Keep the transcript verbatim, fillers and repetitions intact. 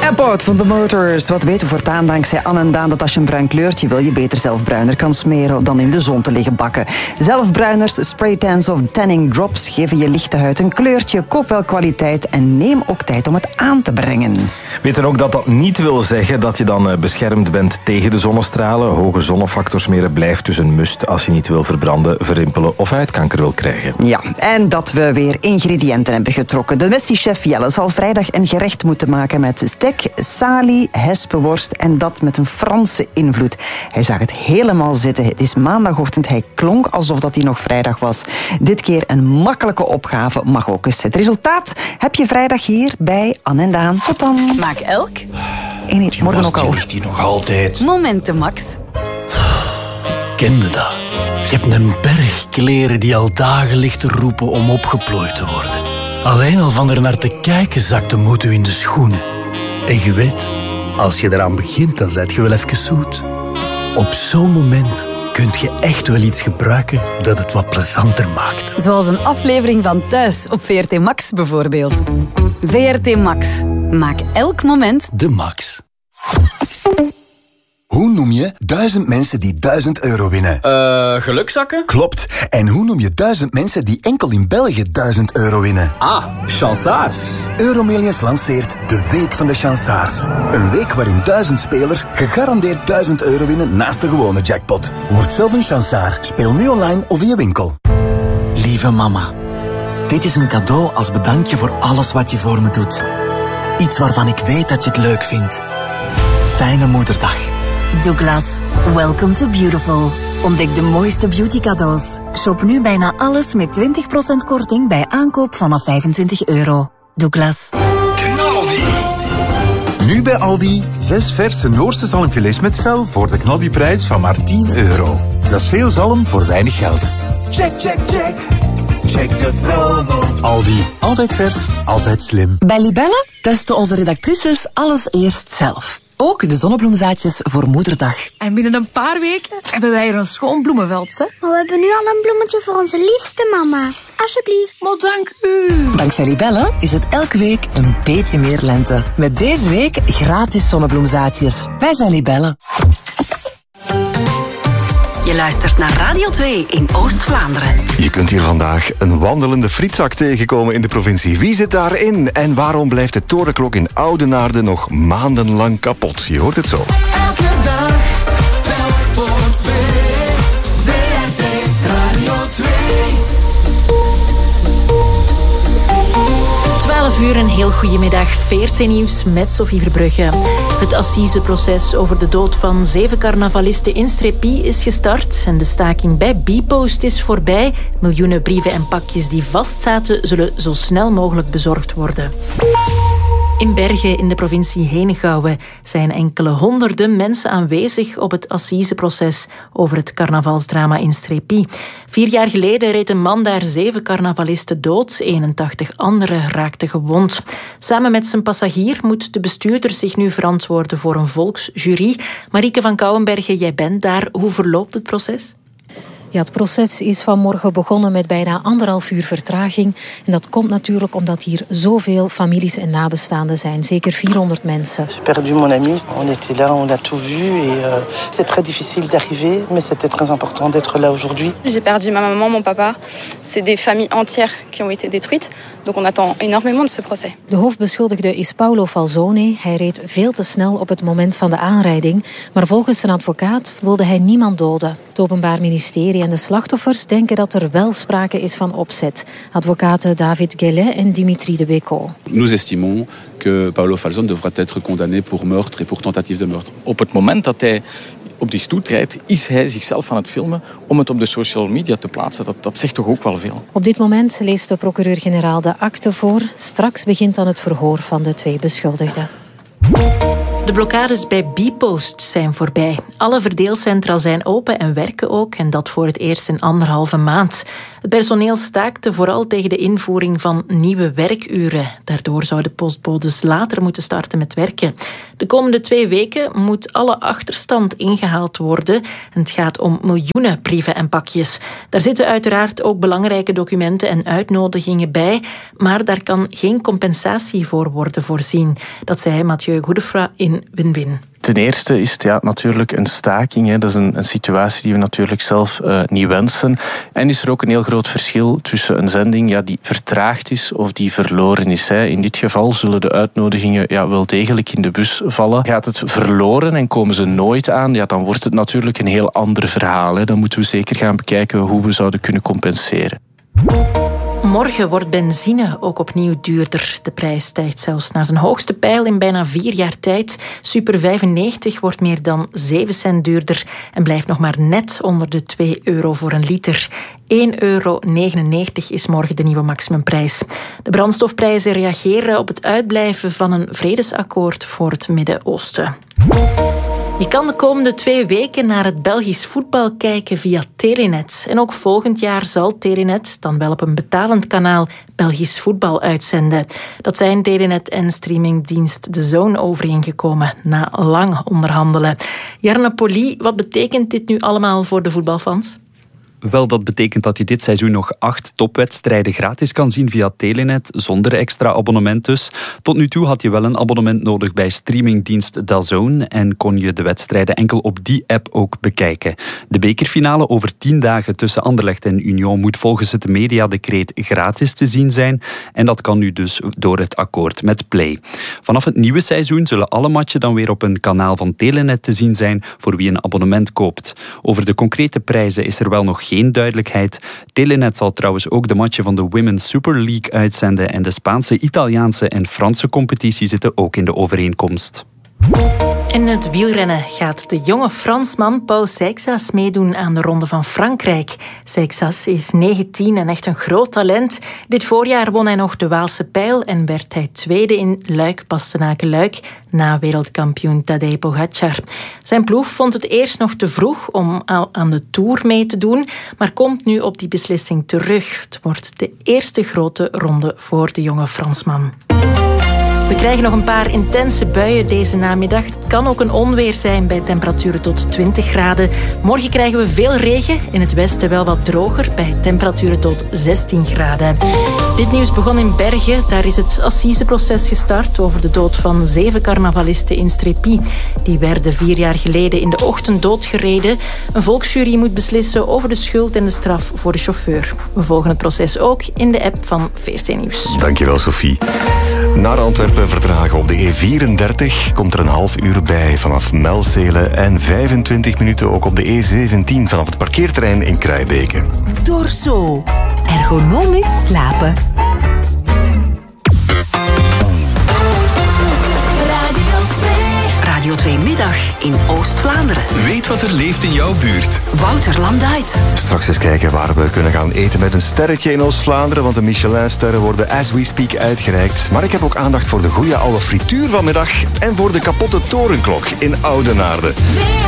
Airport van The Motors. Wat weten we voortaan dankzij Anne en Daan dat als je een bruin kleurtje wil, je beter zelf bruiner kan smeren dan in de zon te liggen bakken. Zelfbruiners, spraytans of tanning drops geven je lichte huid een kleurtje. Koop wel kwaliteit en neem ook tijd om het aan te brengen. Weet dan ook dat dat niet wil zeggen dat je dan beschermd bent tegen de zonnestralen. Hoge zonnefactor smeren blijft dus een must als je niet wil verbranden, verrimpelen of huidkanker wil krijgen. Ja, en dat we weer ingrediënten hebben getrokken. De Westie-chef Jelle zal vrijdag een gerecht moeten maken met stek, salie, hespenworst en dat met een Franse invloed. Hij zag het helemaal zitten. Het is maandagochtend. Hij klonk alsof dat hij nog vrijdag was. Dit keer een makkelijke opgave mag ook eens. Het resultaat heb je vrijdag hier bij Anne en Daan. Tot dan. Maak elk. En nee, morgen ook al. ligt hier nog altijd. Momenten, Max. Kende dat? Je hebt een berg kleren die al dagen ligt te roepen om opgeplooid te worden. Alleen al van er naar te kijken zakt de moed u in de schoenen. En je weet, als je eraan begint, dan zet je wel even zoet. Op zo'n moment kun je echt wel iets gebruiken dat het wat plezanter maakt. Zoals een aflevering van Thuis op V R T Max bijvoorbeeld. V R T Max. Maak elk moment de max. Hoe noem je duizend mensen die duizend euro winnen? Eh, uh, gelukzakken? Klopt. En hoe noem je duizend mensen die enkel in België duizend euro winnen? Ah, chansaars. Euromillions lanceert de Week van de Chansaars. Een week waarin duizend spelers gegarandeerd duizend euro winnen naast de gewone jackpot. Word zelf een chansaar. Speel nu online of in je winkel. Lieve mama, dit is een cadeau als bedankje voor alles wat je voor me doet. Iets waarvan ik weet dat je het leuk vindt. Fijne moederdag. Douglas, welcome to beautiful. Ontdek de mooiste beauty cadeaus. Shop nu bijna alles met twintig procent korting bij aankoop vanaf vijfentwintig euro. Douglas. Nu bij Aldi, zes verse Noorse zalmfilets met vel voor de knaldiprijs van maar tien euro. Dat is veel zalm voor weinig geld. Check, check, check. Check de promo. Aldi, altijd vers, altijd slim. Bij Libelle testen onze redactrices alles eerst zelf. Ook de zonnebloemzaadjes voor Moederdag. En binnen een paar weken hebben wij er een schoon bloemenveld, hè? Maar we hebben nu al een bloemetje voor onze liefste mama. Alsjeblieft. Maar dank u. Dankzij Libelle is het elke week een beetje meer lente. Met deze week gratis zonnebloemzaadjes. Wij zijn Libelle. Je luistert naar Radio twee in Oost-Vlaanderen. Je kunt hier vandaag een wandelende frietzak tegenkomen in de provincie. Wie zit daarin? En waarom blijft de torenklok in Oudenaarde nog maandenlang kapot? Je hoort het zo. Elke dag, telk voor twee. V R T Radio twee. twaalf uur, een heel goedemiddag. V R T Nieuws met Sophie Verbrugge. Het assiseproces over de dood van zeven carnavalisten in Strépy is gestart. En de staking bij Bpost is voorbij. Miljoenen brieven en pakjes die vastzaten zullen zo snel mogelijk bezorgd worden. In Bergen in de provincie Henegouwen zijn enkele honderden mensen aanwezig op het assiseproces over het carnavalsdrama in Strépy. Vier jaar geleden reed een man daar zeven carnavalisten dood, eenentachtig anderen raakten gewond. Samen met zijn passagier moet de bestuurder zich nu verantwoorden voor een volksjury. Marieke van Kouwenbergen, jij bent daar. Hoe verloopt het proces? Ja, het proces is vanmorgen begonnen met bijna anderhalf uur vertraging. En dat komt natuurlijk omdat hier zoveel families en nabestaanden zijn. Zeker vierhonderd mensen. J'ai perdu mon ami. On était là, on a tout vu. Et euh, c'est très difficile d'arriver, mais c'était très important d'être là aujourd'hui. J'ai perdu ma maman, mon papa. C'est des familles entières qui ont été détruites. Donc on attend énormément de ce procès. De hoofdbeschuldigde is Paolo Falzone. Hij reed veel te snel op het moment van de aanrijding. Maar volgens zijn advocaat wilde hij niemand doden. Het Openbaar Ministerie en de slachtoffers denken dat er wel sprake is van opzet. Advocaten David Guélet en Dimitri de Becco. Nous estimons que Paolo Falzone devrait être condamné pour meurtre et pour tentative de meurtre. Op het moment dat hij op die stoet rijdt, is hij zichzelf aan het filmen om het op de social media te plaatsen. Dat, dat zegt toch ook wel veel. Op dit moment leest de procureur-generaal de akte voor. Straks begint dan het verhoor van de twee beschuldigden. De blokkades bij Bpost zijn voorbij. Alle verdeelcentra zijn open en werken ook, en dat voor het eerst in anderhalve maand. Het personeel staakte vooral tegen de invoering van nieuwe werkuren. Daardoor zouden postbodes later moeten starten met werken. De komende twee weken moet alle achterstand ingehaald worden. En het gaat om miljoenen brieven en pakjes. Daar zitten uiteraard ook belangrijke documenten en uitnodigingen bij, maar daar kan geen compensatie voor worden voorzien. Dat zei Mathieu Goedefra in Win-Win. Ten eerste is het ja, natuurlijk een staking. Hè. Dat is een, een situatie die we natuurlijk zelf uh, niet wensen. En is er ook een heel groot verschil tussen een zending ja, die vertraagd is of die verloren is. Hè. In dit geval zullen de uitnodigingen ja, wel degelijk in de bus vallen. Gaat het verloren en komen ze nooit aan, ja, dan wordt het natuurlijk een heel ander verhaal. Hè. Dan moeten we zeker gaan bekijken hoe we zouden kunnen compenseren. Morgen wordt benzine ook opnieuw duurder. De prijs stijgt zelfs naar zijn hoogste peil in bijna vier jaar tijd. Super vijfennegentig wordt meer dan zeven cent duurder en blijft nog maar net onder de twee euro voor een liter. één euro negenennegentig is morgen de nieuwe maximumprijs. De brandstofprijzen reageren op het uitblijven van een vredesakkoord voor het Midden-Oosten. Je kan de komende twee weken naar het Belgisch voetbal kijken via Telenet. En ook volgend jaar zal Telenet, dan wel op een betalend kanaal, Belgisch voetbal uitzenden. Dat zijn Telenet en streamingdienst The Zone overeengekomen, na lang onderhandelen. Jarne Poli, wat betekent dit nu allemaal voor de voetbalfans? Wel, dat betekent dat je dit seizoen nog acht topwedstrijden gratis kan zien via Telenet, zonder extra abonnement dus. Tot nu toe had je wel een abonnement nodig bij streamingdienst DAZN en kon je de wedstrijden enkel op die app ook bekijken. De bekerfinale over tien dagen tussen Anderlecht en Union moet volgens het mediadecreet gratis te zien zijn en dat kan nu dus door het akkoord met Play. Vanaf het nieuwe seizoen zullen alle matchen dan weer op een kanaal van Telenet te zien zijn voor wie een abonnement koopt. Over de concrete prijzen is er wel nog geen Geen duidelijkheid. Telenet zal trouwens ook de matchen van de Women's Super League uitzenden en de Spaanse, Italiaanse en Franse competitie zitten ook in de overeenkomst. In het wielrennen gaat de jonge Fransman Pau Seixas meedoen aan de Ronde van Frankrijk. Seixas is negentien en echt een groot talent. Dit voorjaar won hij nog de Waalse Pijl en werd hij tweede in Luik-Bastenaken-Luik na wereldkampioen Tadej Pogacar. Zijn ploeg vond het eerst nog te vroeg om al aan de Tour mee te doen, maar komt nu op die beslissing terug. Het wordt de eerste grote ronde voor de jonge Fransman. We krijgen nog een paar intense buien deze namiddag. Het kan ook een onweer zijn bij temperaturen tot twintig graden. Morgen krijgen we veel regen. In het westen wel wat droger bij temperaturen tot zestien graden. Dit nieuws begon in Bergen. Daar is het assiseproces gestart over de dood van zeven carnavalisten in Strépy. Die werden vier jaar geleden in de ochtend doodgereden. Een volksjury moet beslissen over de schuld en de straf voor de chauffeur. We volgen het proces ook in de app van veertien Nieuws. Dankjewel, Sophie. Naar Antwerpen vertragen op de E vierendertig komt er een half uur bij vanaf Melzelen en vijfentwintig minuten ook op de E zeventien vanaf het parkeerterrein in Kruibeke. Dorso. Ergonomisch slapen. Radio twee Middag in Oost-Vlaanderen. Weet wat er leeft in jouw buurt. Wouter Landuit. Straks eens kijken waar we kunnen gaan eten met een sterretje in Oost-Vlaanderen, want de Michelin-sterren worden as we speak uitgereikt. Maar ik heb ook aandacht voor de goede oude frituur vanmiddag en voor de kapotte torenklok in Oudenaarde.